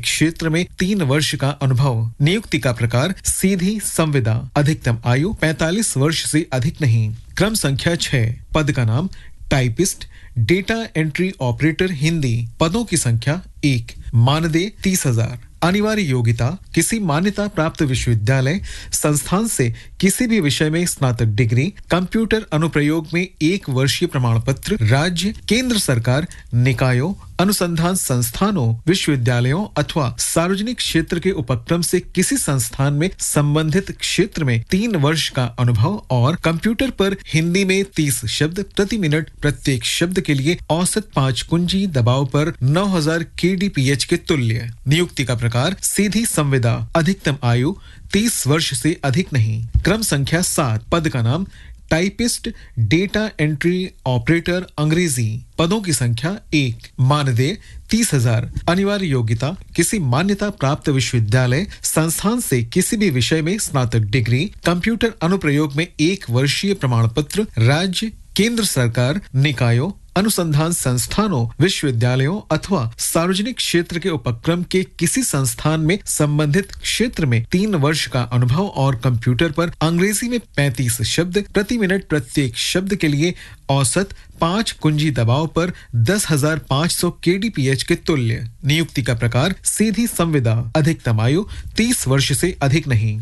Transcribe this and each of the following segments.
क्षेत्र में 3 वर्ष का अनुभव। नियुक्ति का प्रकार सीधी संविदा। अधिकतम आयु 45 वर्ष से अधिक नहीं। क्रम संख्या 6। पद का नाम typist, data entry operator Hindi. पदों की संख्या 1। मानदेय 30,000। अनिवार्य योग्यता किसी मान्यता प्राप्त विश्वविद्यालय संस्थान से किसी भी विषय में स्नातक डिग्री, कंप्यूटर अनुप्रयोग में 1 वर्षीय प्रमाण पत्र, राज्य केंद्र सरकार निकायों अनुसंधान संस्थानों विश्वविद्यालयों अथवा सार्वजनिक क्षेत्र के उपक्रम से किसी संस्थान में संबंधित क्षेत्र में 3 वर्ष का अनुभव और कंप्यूटर पर हिंदी में 30 शब्द प्रति मिनट प्रत्येक शब्द के लिए औसत 5 कुंजी दबाव पर 9000 kDPH के तुल्य। नियुक्ति का प्रकार सीधी संविदा। अधिकतम आयु 30 वर्ष से अधिक नहीं। क्रम संख्या 7। पद का नाम टाइपिस्ट, डेटा एंट्री ऑपरेटर अंग्रेजी। पदों की संख्या 1। मानदेय 30,000। अनिवार्य योग्यता किसी मान्यता प्राप्त विश्वविद्यालय संस्थान से किसी भी विषय में स्नातक डिग्री, कंप्यूटर अनुप्रयोग में 1 वर्षीय प्रमाण पत्र, राज्य केंद्र सरकार निकायों अनुसंधान संस्थानों विश्वविद्यालयों अथवा सार्वजनिक क्षेत्र के उपक्रम के किसी संस्थान में संबंधित क्षेत्र में 3 वर्ष का अनुभव और कंप्यूटर पर अंग्रेजी में 35 शब्द प्रति मिनट प्रत्येक शब्द के लिए औसत 5 कुंजी दबाव पर 10,500 kDPH के तुल्य। नियुक्ति का प्रकार सीधी संविदा। अधिकतम आयु 30 वर्ष से अधिक नहीं।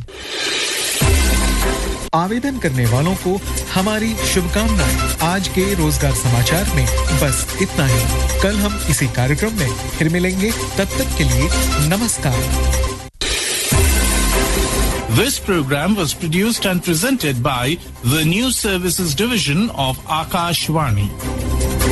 आवेदन करने वालों को हमारी शुभकामनाएं। आज के रोजगार समाचार में बस इतना ही। कल हम इसी कार्यक्रम में फिर मिलेंगे। तब तक के लिए नमस्कार। This program was produced and presented by the News Services Division of Akashvani.